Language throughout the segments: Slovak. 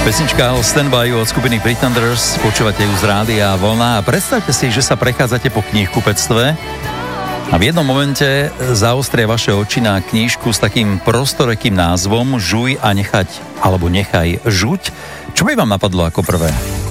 Pesnička Stand By You od skupiny Pretenders, počúvate ju z Rádia Vlna a predstavte si, že sa prechádzate po knihkupectve a v jednom momente zaostria vaše oči na knižku s takým prostorekým názvom Žuj a nechať, alebo nechaj žuť. Čo by vám napadlo ako prvé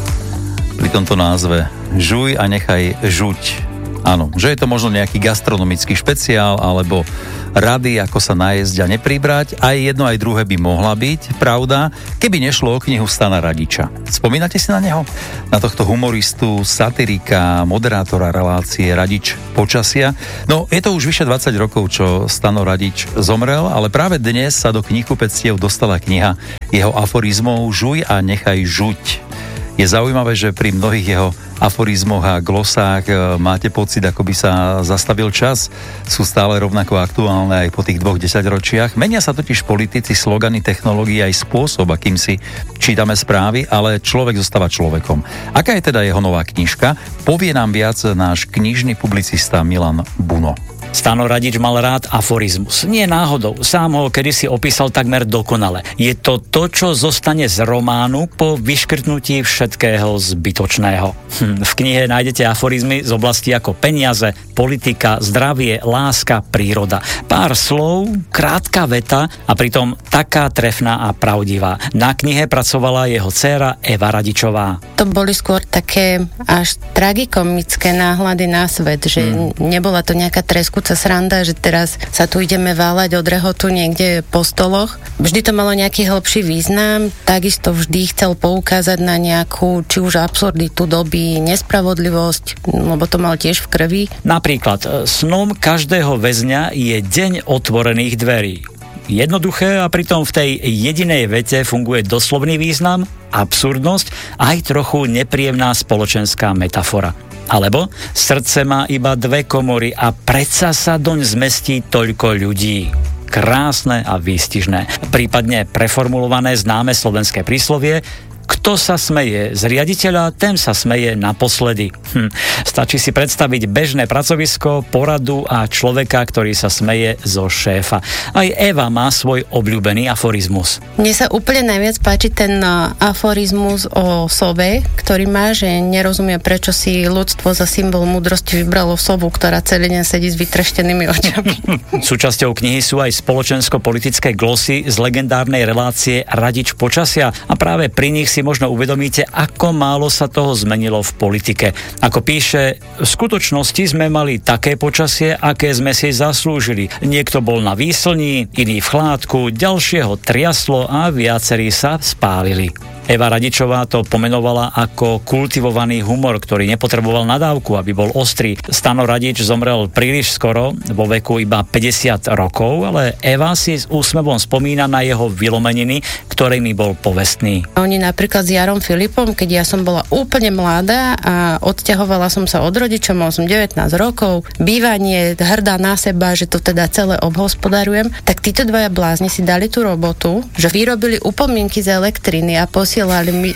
pri tomto názve? Žuj a nechaj žuť. Áno, že je to možno nejaký gastronomický špeciál alebo rady, ako sa najesť a nepribrať. Aj jedno, aj druhé by mohla byť pravda, keby nešlo o knihu Stana Radiča. Spomínate si na neho? Na tohto humoristu, satirika, moderátora relácie Radič počasia? No, je to už vyše 20 rokov, čo Stano Radič zomrel, ale práve dnes sa do knihkupectiev dostala kniha jeho aforizmov Žuj a nechaj žuť. Je zaujímavé, že pri mnohých jeho aforizmoch a glosách máte pocit, ako by sa zastavil čas. Sú stále rovnako aktuálne aj po tých 2 desaťročiach. Menia sa totiž politici, slogany, technológie aj spôsob, akým si čítame správy, ale človek zostáva človekom. Aká je teda jeho nová knižka? Povie nám viac náš knižný publicista Milan Buno. Stano Radič mal rád aforizmus. Nie náhodou, sám ho kedysi opísal takmer dokonale. Je to to, čo zostane z románu po vyškrtnutí všetkého zbytočného. V knihe nájdete aforizmy z oblasti ako peniaze, politika, zdravie, láska, príroda. Pár slov, krátka veta a pritom taká trefná a pravdivá. Na knihe pracovala jeho dcéra Eva Radičová. To boli skôr také až tragikomické náhľady na svet, že nebola to nejaká treskúca sranda, že teraz sa tu ideme váľať od rehotu niekde po stoloch. Vždy to malo nejaký hlbší význam, takisto vždy chcel poukázať na nejakú, či už absurditu doby, nespravodlivosť, lebo to mal tiež v krvi. Napríklad, snom každého väzňa je deň otvorených dverí. Jednoduché a pritom v tej jedinej vete funguje doslovný význam, absurdnosť a aj trochu nepríjemná spoločenská metafora. Alebo srdce má iba 2 komory a predsa sa doň zmestí toľko ľudí. Krásne a výstižné. Prípadne preformulované známe slovenské príslovie: kto sa smeje z riaditeľa, ten sa smeje naposledy. Stačí si predstaviť bežné pracovisko, poradu a človeka, ktorý sa smeje zo šéfa. Aj Eva má svoj obľúbený aforizmus. Mne sa úplne najviac páči ten aforizmus o sove, ktorý má, že nerozumie, prečo si ľudstvo za symbol múdrosti vybralo sovu, ktorá celý deň sedí s vytreštenými očami. Súčasťou knihy sú aj spoločensko-politické glosy z legendárnej relácie Radič počasia a práve pri nich si možno uvedomíte, ako málo sa toho zmenilo v politike. Ako píše, v skutočnosti sme mali také počasie, aké sme si zaslúžili. Niekto bol na výslní, iný v chládku, ďalšieho triaslo a viacerí sa spálili. Eva Radičová to pomenovala ako kultivovaný humor, ktorý nepotreboval nadávku, aby bol ostrý. Stano Radič zomrel príliš skoro, vo veku iba 50 rokov, ale Eva si s úsmevom spomína na jeho vylomeniny, ktorými bol povestný. Oni napríklad s Jarom Filipom, keď ja som bola úplne mladá a odsťahovala som sa od rodičov, mal som 19 rokov, bývanie, hrdá na seba, že to teda celé obhospodarujem, tak títo dvaja blázni si dali tú robotu, že vyrobili upomienky z elektriny a posielali mi,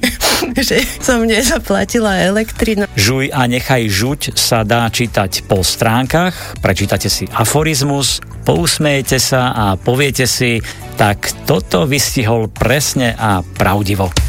že som nezaplatila elektrinu. Žuj a nechaj žuť sa dá čítať po stránkach, prečítate si aforizmus, pousmejete sa a poviete si, tak toto vystihol presne a pravdivo.